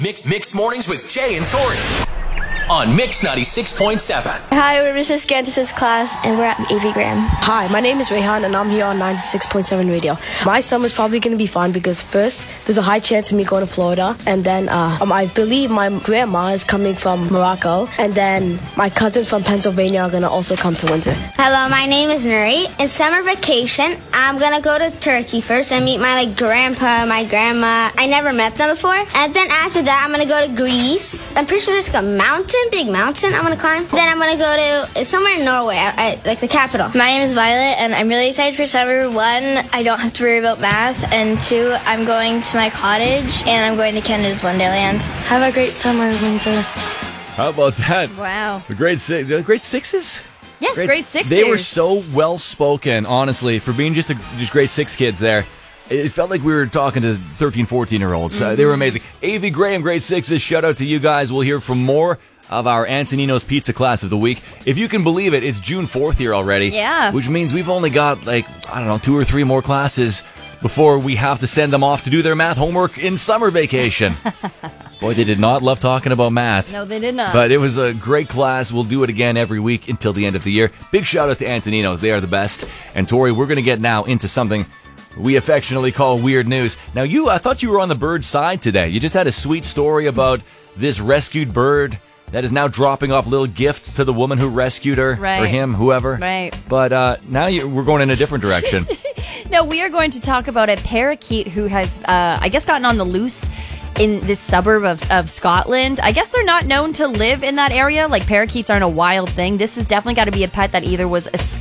Mixed Mornings with Jay and Tori on Mix 96.7. Hi, we're Mrs. Candace's class, and we're at AV Graham. Hi, my name is Rehan, and I'm here on 96.7 radio. My summer's probably going to be fun because first, there's a high chance of me going to Florida, and then I believe my grandma is coming from Morocco, and then my cousins from Pennsylvania are going to also come to Windsor. Hello, my name is Nuri. In summer vacation, I'm going to go to Turkey first and meet my grandpa, my grandma. I never met them before. And then after that, I'm going to go to Greece. I'm pretty sure there's like a mountain. Big mountain I'm going to climb. Then I'm going to go to somewhere in Norway, like the capital. My name is Violet, and I'm really excited for summer. One, I don't have to worry about math, and two, I'm going to my cottage, and I'm going to Canada's Wonderland. Have a great summer, Windsor. How about that? Wow. The grade sixes? Yes, grade sixes. They were so well spoken, honestly, for being just grade six kids there. It felt like we were talking to 13, 14-year-olds. They were amazing. AV Graham, grade sixes, shout out to you guys. We'll hear from more of our Antonino's Pizza class of the week. If you can believe it, it's June 4th here already. Yeah. Which means we've only got, 2 or 3 more classes before we have to send them off to do their math homework in summer vacation. Boy, they did not love talking about math. No, they did not. But it was a great class. We'll do it again every week until the end of the year. Big shout out to Antonino's. They are the best. And Tori, we're going to get now into something we affectionately call weird news. Now, I thought you were on the bird side today. You just had a sweet story about this rescued bird that is now dropping off little gifts to the woman who rescued her, right, or him, whoever. Right. But now we're going in a different direction. No, we are going to talk about a parakeet who has, I guess, gotten on the loose in this suburb of Scotland. I guess they're not known to live in that area. Like, parakeets aren't a wild thing. This has definitely got to be a pet that either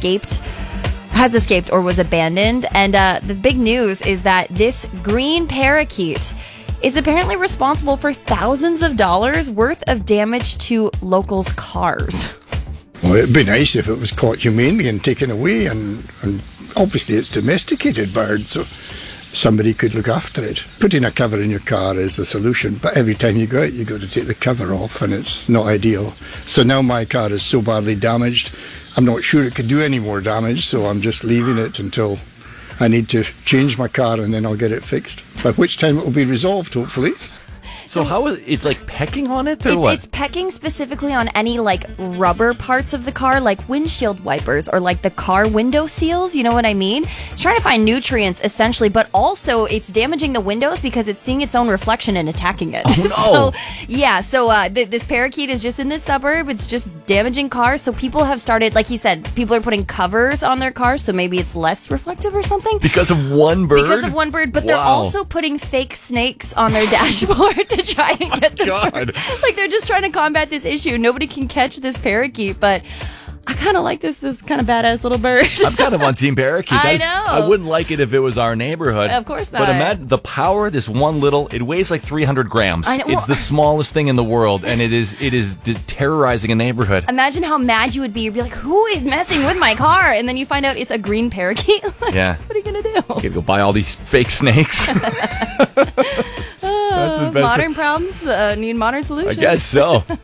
has escaped or was abandoned. And the big news is that this green parakeet is apparently responsible for thousands of dollars worth of damage to locals' cars. Well, it'd be nice if it was caught humanely and taken away, and obviously it's domesticated bird, so somebody could look after it. Putting a cover in your car is the solution, but every time you go out, you got to take the cover off, and it's not ideal. So now my car is so badly damaged, I'm not sure it could do any more damage, so I'm just leaving it until I need to change my car, and then I'll get it fixed, by which time it will be resolved, hopefully. So how is it's like pecking on it, or what? It's pecking specifically on any rubber parts of the car, like windshield wipers or the car window seals. You know what I mean? It's trying to find nutrients essentially, but also it's damaging the windows because it's seeing its own reflection and attacking it. Oh, no. So this parakeet is just in this suburb. It's just damaging cars. So people have started, like he said, people are putting covers on their cars, so maybe it's less reflective or something. Because of one bird? Because of one bird, but they're also putting fake snakes on their dashboard to try and get the bird. They're just trying to combat this issue. Nobody can catch this parakeet, but I kind of like this kind of badass little bird. I'm kind of on Team Parakeet. I know. I wouldn't like it if it was our neighborhood. Of course not. But imagine the power, it weighs like 300 grams. I know. It's the smallest thing in the world, and it is terrorizing a neighborhood. Imagine how mad you would be. You'd be like, who is messing with my car? And then you find out it's a green parakeet. Yeah. What are you going to do? You gotta go buy all these fake snakes. That's the best Modern problems need modern solutions. I guess so.